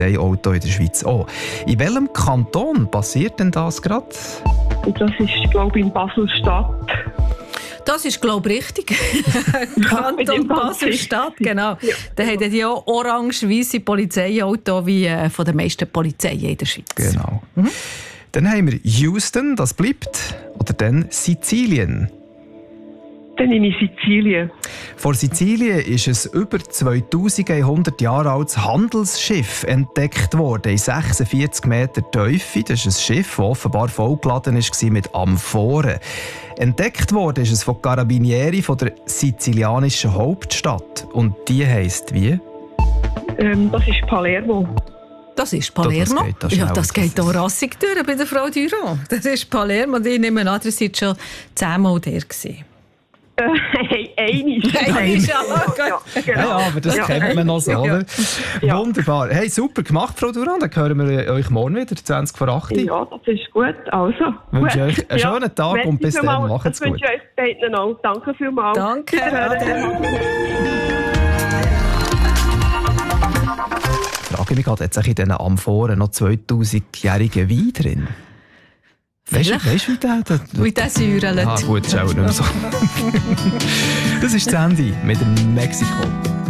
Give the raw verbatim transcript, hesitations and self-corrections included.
Auto in der Schweiz auch. In welchem Kanton passiert denn das gerade? Das ist, glaube ich, in Basel-Stadt. Das ist, glaube ich, richtig. Kanton Basel-Stadt, genau. Ja. Da haben die auch orange-weisse Polizeiauto wie äh, von den meisten Polizeien in der Schweiz. Genau. Mhm. Dann haben wir Houston, das bleibt. Oder dann Sizilien. Dann nehme ich Sizilien. Vor Sizilien ist ein über zweitausendeinhundert Jahre altes Handelsschiff entdeckt worden, in sechsundvierzig Meter Tiefe. Das ist ein Schiff, das offenbar vollgeladen war mit Amphoren. Entdeckt worden ist es von Carabinieri von der sizilianischen Hauptstadt. Und die heisst wie? Ähm, das ist Palermo. Das ist Palermo. Das geht, das ja, das geht auch rassig durch bei der Frau Duro. Das ist Palermo. Ich nehme an, ihr seid schon zehnmal der gewesen. Hey, einig. Einig, ja, ja, genau. Ja, aber das ja, kennt man noch so, oder? Ja. Wunderbar. Hey, super gemacht, Frau Duran. Dann hören wir euch morgen wieder, zwanzig vor acht. Ja, das ist gut. Also, ich wünsche gut. euch einen schönen ja. Tag und bis dann. Macht's gut. Ich wünsche euch beiden auch. Danke vielmals. Danke. Ich frage mich gerade, hat sich in diesen Amphoren noch zweitausendjährigen Wein drin? Weißt du, weißt, wie der... der, der wie der säurelt. Ah, gut, das ist auch nicht mehr so. Das ist das Ende mit dem Mexiko.